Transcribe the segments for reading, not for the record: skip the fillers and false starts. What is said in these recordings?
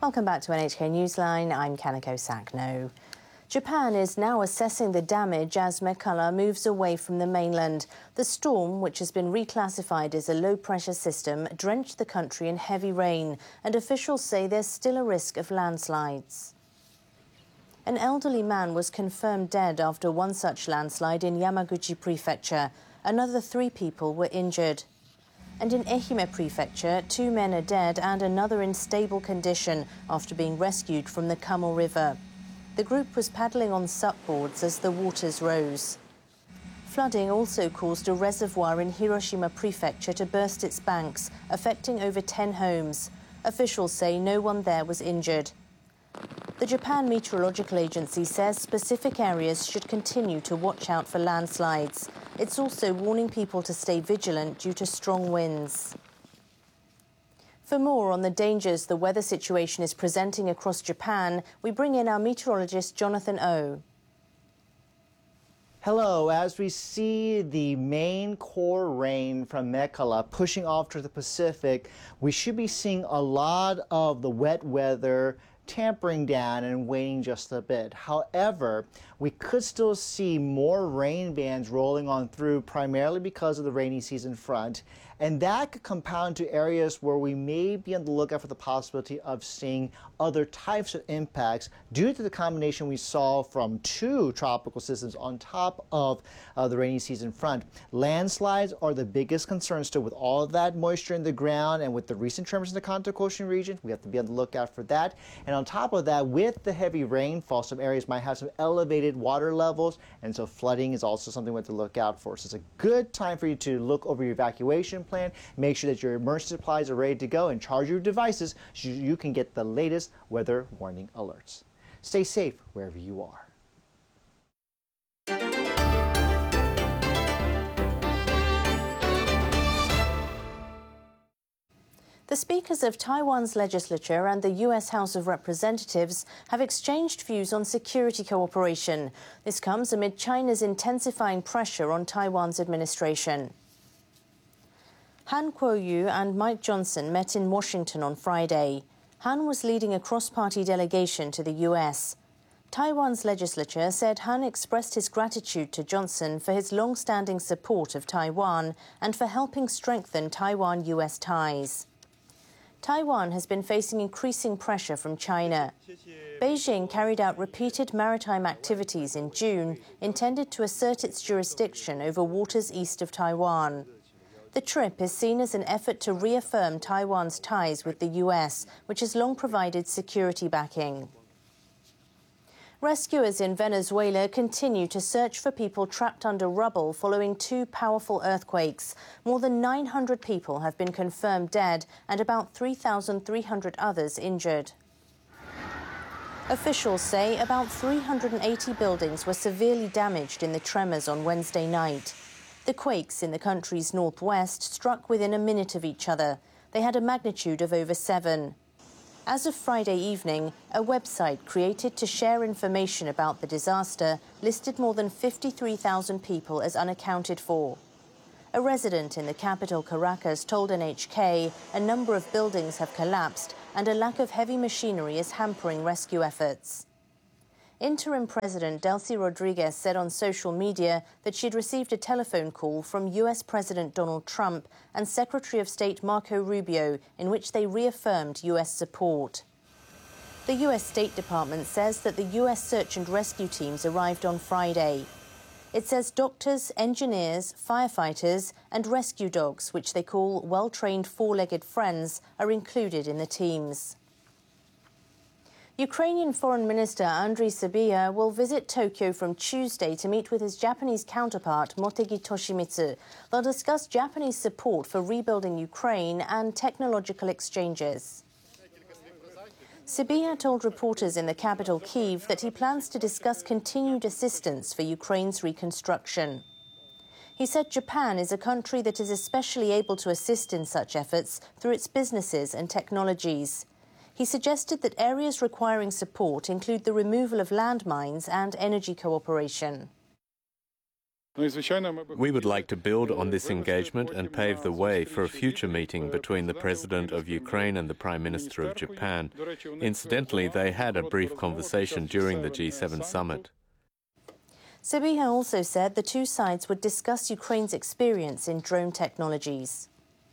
Welcome back to NHK Newsline. I'm Kanako Sakno. Japan is now assessing the damage as Mekala moves away from the mainland. The storm, which has been reclassified as a low-pressure system, drenched the country in heavy rain, and officials say there's still a risk of landslides. An elderly man was confirmed dead after one such landslide in Yamaguchi Prefecture. Another 3 people were injured. And in Ehime Prefecture, 2 men are dead and another in stable condition after being rescued from the Kamo River. The group was paddling on supboards as the waters rose. Flooding also caused a reservoir in Hiroshima Prefecture to burst its banks, affecting over 10 homes. Officials say no one there was injured. The Japan Meteorological Agency says specific areas should continue to watch out for landslides. It's also warning people to stay vigilant due to strong winds. For more on the dangers the weather situation is presenting across Japan, we bring in our meteorologist Jonathan Oh. Hello, as we see the main core rain from Mekala pushing off to the Pacific, we should be seeing a lot of the wet weather tampering down and waning just a bit. However, we could still see more rain bands rolling on through, primarily because of the rainy season front, and that could compound to areas where we may be on the lookout for the possibility of seeing other types of impacts due to the combination we saw from 2 tropical systems on top of the rainy season front. Landslides are the biggest concern still with all of that moisture in the ground, and with the recent tremors in the Kanto Coastal region, we have to be on the lookout for that. And on top of that, with the heavy rainfall, some areas might have some elevated water levels, and so flooding is also something we have to look out for. So it's a good time for you to look over your evacuation plan, make sure that your emergency supplies are ready to go, and charge your devices so you can get the latest weather warning alerts. Stay safe wherever you are. The speakers of Taiwan's legislature and the U.S. House of Representatives have exchanged views on security cooperation. This comes amid China's intensifying pressure on Taiwan's administration. Han Kuo-yu and Mike Johnson met in Washington on Friday. Han was leading a cross-party delegation to the U.S. Taiwan's legislature said Han expressed his gratitude to Johnson for his long-standing support of Taiwan and for helping strengthen Taiwan-U.S. ties. Taiwan has been facing increasing pressure from China. Beijing carried out repeated maritime activities in June intended to assert its jurisdiction over waters east of Taiwan. The trip is seen as an effort to reaffirm Taiwan's ties with the U.S., which has long provided security backing. Rescuers in Venezuela continue to search for people trapped under rubble following 2 powerful earthquakes. More than 900 people have been confirmed dead and about 3,300 others injured. Officials say about 380 buildings were severely damaged in the tremors on Wednesday night. The quakes in the country's northwest struck within a minute of each other. They had a magnitude of over 7. As of Friday evening, a website created to share information about the disaster listed more than 53,000 people as unaccounted for. A resident in the capital, Caracas, told NHK a number of buildings have collapsed and a lack of heavy machinery is hampering rescue efforts. Interim President Delcy Rodriguez said on social media that she'd received a telephone call from U.S. President Donald Trump and Secretary of State Marco Rubio in which they reaffirmed U.S. support. The U.S. State Department says that the U.S. search and rescue teams arrived on Friday. It says doctors, engineers, firefighters and rescue dogs, which they call well-trained 4-legged friends, are included in the teams. Ukrainian Foreign Minister Andriy Sybiha will visit Tokyo from Tuesday to meet with his Japanese counterpart Motegi Toshimitsu. They'll discuss Japanese support for rebuilding Ukraine and technological exchanges. Sybiha told reporters in the capital Kyiv that he plans to discuss continued assistance for Ukraine's reconstruction. He said Japan is a country that is especially able to assist in such efforts through its businesses and technologies. He suggested that areas requiring support include the removal of landmines and energy cooperation. We would like to build on this engagement and pave the way for a future meeting between the President of Ukraine and the Prime Minister of Japan. Incidentally, they had a brief conversation during the G7 summit. Sybiha also said the two sides would discuss Ukraine's experience in drone technologies.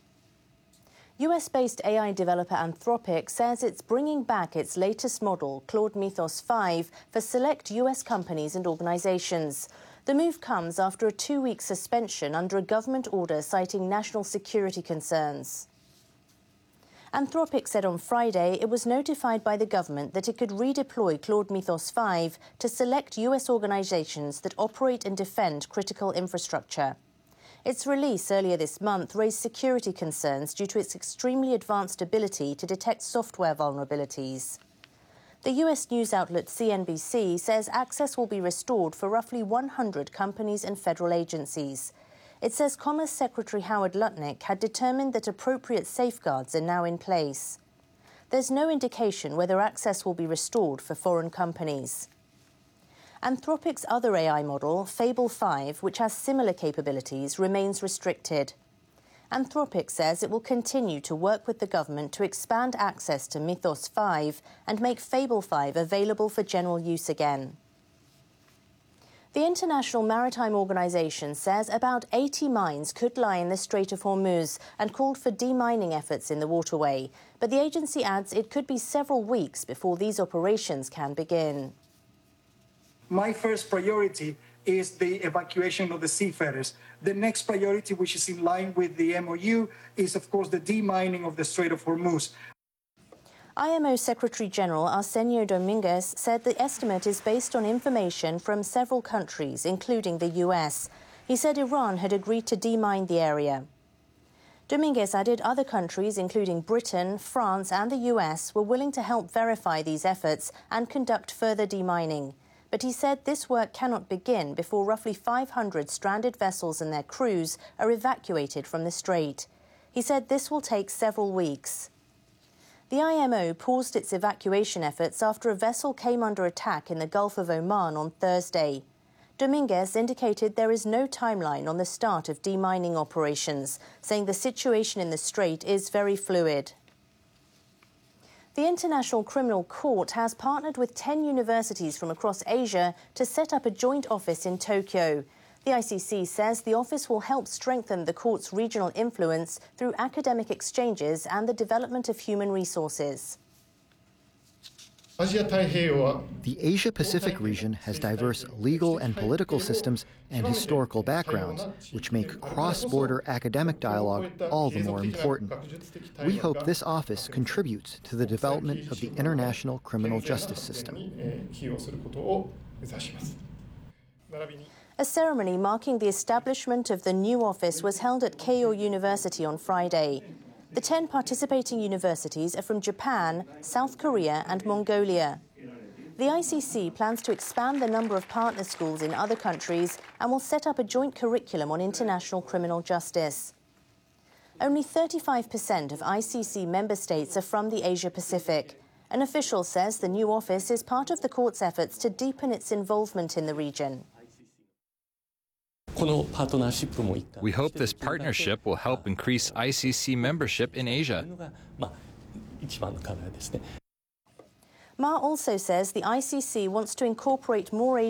US-based AI developer Anthropic says it's bringing back its latest model, Claude Mythos 5, for select US companies and organizations. The move comes after a 2-week suspension under a government order citing national security concerns. Anthropic said on Friday it was notified by the government that it could redeploy Claude Mythos 5 to select US organizations that operate and defend critical infrastructure. Its release earlier this month raised security concerns due to its extremely advanced ability to detect software vulnerabilities. The US news outlet CNBC says access will be restored for roughly 100 companies and federal agencies. It says Commerce Secretary Howard Lutnick had determined that appropriate safeguards are now in place. There's no indication whether access will be restored for foreign companies. Anthropic's other AI model, Fable 5, which has similar capabilities, remains restricted. Anthropic says it will continue to work with the government to expand access to Mythos 5 and make Fable 5 available for general use again. The International Maritime Organization says about 80 mines could lie in the Strait of Hormuz and called for demining efforts in the waterway. But the agency adds it could be several weeks before these operations can begin. My first priority is the evacuation of the seafarers. The next priority, which is in line with the MOU, is, of course, the demining of the Strait of Hormuz. IMO Secretary General Arsenio Dominguez said the estimate is based on information from several countries, including the US. He said Iran had agreed to demine the area. Dominguez added other countries, including Britain, France and the US, were willing to help verify these efforts and conduct further demining. But he said this work cannot begin before roughly 500 stranded vessels and their crews are evacuated from the strait. He said this will take several weeks. The IMO paused its evacuation efforts after a vessel came under attack in the Gulf of Oman on Thursday. Dominguez indicated there is no timeline on the start of demining operations, saying the situation in the strait is very fluid. The International Criminal Court has partnered with 10 universities from across Asia to set up a joint office in Tokyo. The ICC says the office will help strengthen the court's regional influence through academic exchanges and the development of human resources. The Asia-Pacific region has diverse legal and political systems and historical backgrounds, which make cross-border academic dialogue all the more important. We hope this office contributes to the development of the international criminal justice system. A ceremony marking the establishment of the new office was held at Keio University on Friday. The 10 participating universities are from Japan, South Korea and Mongolia. The ICC plans to expand the number of partner schools in other countries and will set up a joint curriculum on international criminal justice. Only 35% of ICC member states are from the Asia-Pacific. An official says the new office is part of the court's efforts to deepen its involvement in the region. We hope this partnership will help increase ICC membership in Asia. Ma also says the ICC wants to incorporate more Asian